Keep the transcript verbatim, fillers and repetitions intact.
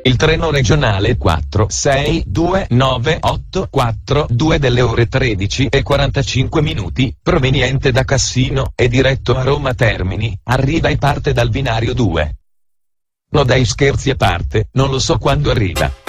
Il treno regionale quattro sei due nove otto quattro due delle ore tredici e quarantacinque minuti, proveniente da Cassino e diretto a Roma Termini, arriva e parte dal binario due. No dai, scherzi a parte, non lo so quando arriva.